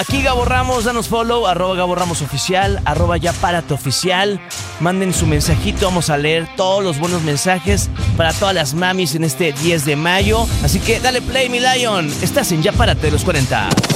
Aquí Gabo Ramos, danos follow, @Gabo Ramos Oficial, @Ya Párate Oficial. Manden su mensajito, vamos a leer todos los buenos mensajes para todas las mamis en este 10 de mayo. Así que dale play, mi Lion. Estás en Ya Párate de los 40.